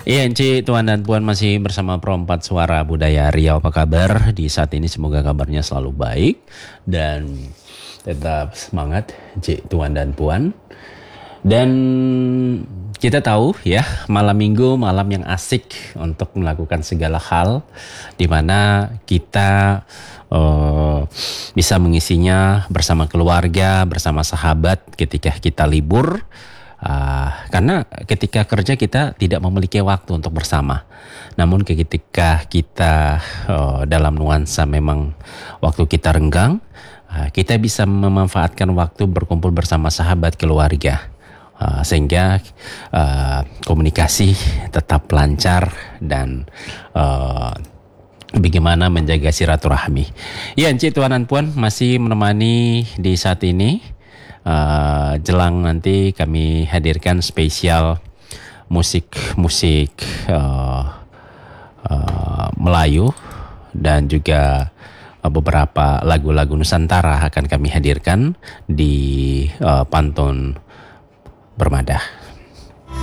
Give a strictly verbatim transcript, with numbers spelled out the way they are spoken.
Iya, Ci, Tuan dan Puan masih bersama Perempat Suara Budaya Riau. Apa kabar di saat ini? Semoga kabarnya selalu baik dan tetap semangat, Ci, Tuan dan Puan. Dan kita tahu ya, malam minggu malam yang asik untuk melakukan segala hal, di mana kita uh, bisa mengisinya bersama keluarga, bersama sahabat ketika kita libur. Uh, karena ketika kerja kita tidak memiliki waktu untuk bersama. Namun ketika kita uh, dalam nuansa memang waktu kita renggang, uh, kita bisa memanfaatkan waktu berkumpul bersama sahabat keluarga. Uh, sehingga uh, komunikasi tetap lancar dan uh, bagaimana menjaga silaturahmi. Ya, Encik, Tuan dan Puan masih menemani di saat ini. Uh, jelang nanti kami hadirkan spesial musik-musik uh, uh, Melayu dan juga uh, beberapa lagu-lagu Nusantara akan kami hadirkan di uh, Pantun Bermadah.